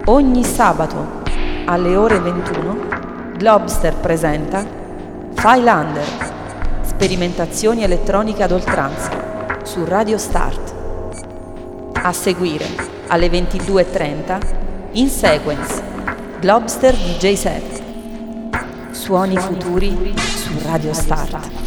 Ogni sabato alle ore 21 Globster presenta File Under, sperimentazioni elettroniche ad oltranza su Radio Start. A seguire alle 22:30 In Sequence Globster DJ Set. Suoni futuri su Radio Start.